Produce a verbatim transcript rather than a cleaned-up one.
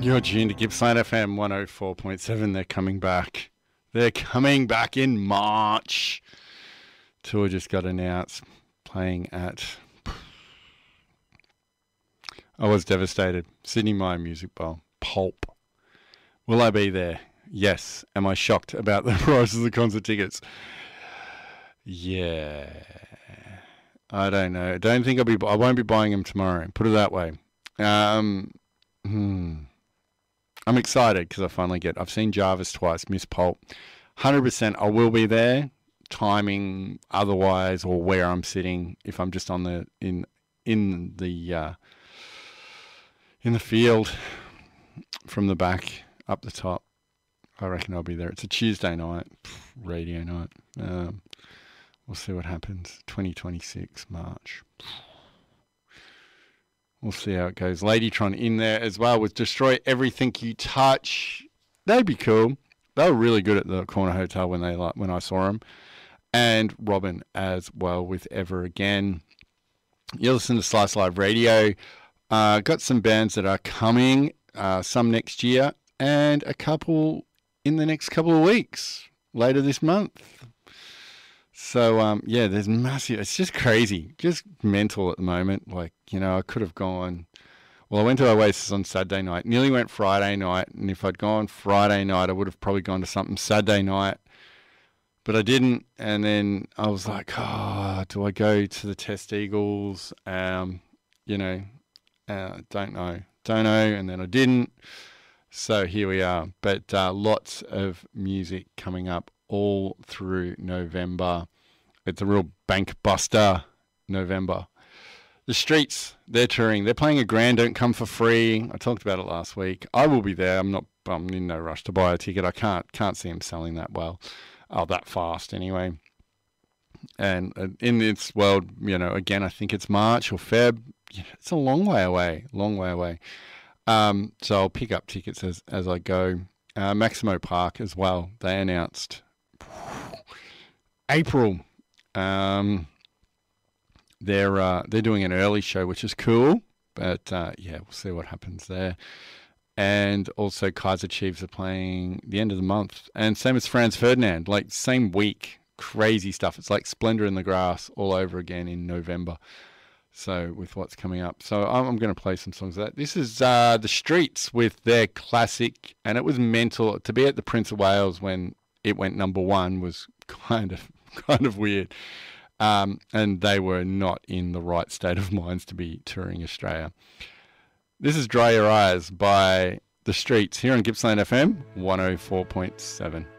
You're tuned to Gippsland F M one oh four point seven. They're coming back. They're coming back in March. Tour just got announced. Playing at... I was devastated. Sydney Myer Music Bowl. Pulp. Will I be there? Yes. Am I shocked about the prices of the concert tickets? Yeah. I don't know. I don't think I'll be... I won't be buying them tomorrow. Put it that way. Um... Hmm... I'm excited because I finally get... I've seen Jarvis twice, Miss Pulp. one hundred percent I will be there. Timing otherwise, or where I'm sitting, if I'm just on the... In in the... Uh, in the field, from the back, up the top. I reckon I'll be there. It's a Tuesday night, radio night. Um, we'll see what happens. twenty twenty-six, March. We'll see how it goes. Ladytron in there as well with Destroy Everything You Touch. That'd be cool. They were really good at the Corner Hotel when they when I saw them. And Robin as well with Ever Again. You listen to Slice Live Radio. Uh, got some bands that are coming, uh, some next year, and a couple in the next couple of weeks, later this month. So, um, yeah, there's massive... It's just crazy. Just mental at the moment. Like, you know, I could have gone... Well, I went to Oasis on Saturday night. Nearly went Friday night. And if I'd gone Friday night, I would have probably gone to something Saturday night. But I didn't. And then I was like, oh, do I go to the Test Eagles? Um, you know, uh, don't know. Don't know. And then I didn't. So here we are. But uh, lots of music coming up all through November. It's a real bank buster November. The Streets, they're touring. They're playing a grand, don't come for free. I talked about it last week. I will be there. I'm not I'm in no rush to buy a ticket. I can't can't see them selling that well. Oh, that fast anyway. And in this world, you know, again, I think it's March or Feb. It's a long way away. Long way away. Um, so I'll pick up tickets as, as I go. Uh, Maximo Park as well. They announced April. Um, they're uh, they're doing an early show, which is cool. But uh, yeah, we'll see what happens there. And also Kaiser Chiefs are playing the end of the month. And same as Franz Ferdinand, like same week. Crazy stuff. It's like Splendor in the Grass all over again in November. So with what's coming up. So I'm, I'm going to play some songs of that. This is uh, The Streets with their classic. And it was mental. To be at the Prince of Wales when it went number one was kind of kind of weird. Um, and they were not in the right state of minds to be touring Australia. This is Dry Your Eyes by The Streets here on Gippsland F M one oh four point seven.